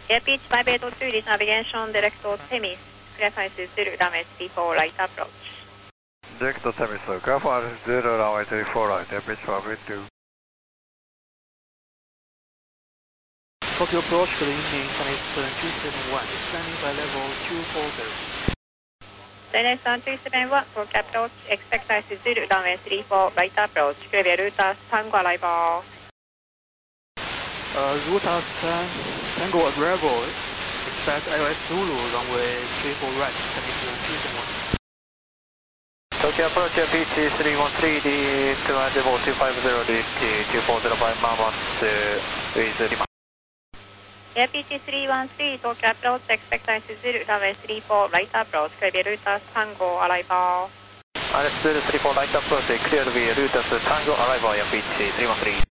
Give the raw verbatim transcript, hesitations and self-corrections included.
Air Beach five eight two, this navigation direct to Themis, clear for zero, runway three four, right approach. Direct to Themis, clear for zero, runway three four, right, Air Beach five eight two. Tokyo approach, good evening, Chinese two seven one, standing by level two four zero. Chinese two seven one, Tokyo approach, expect ice zero, runway three four, right approach, clear route Tango arrival. Uh, route Tango arrival, expect L S Zulu, runway three four right, Chinese two seven one. Tokyo approach, P T three one three, D two two five zero, D two four zero five, Mama, with Lima. Air P T three one three, Tokyo approach, expect ice zero, runway three four, right approach, clear route Tango arrival. R S zero three four, right approach, clear via route Tango arrival, Air P T three one three.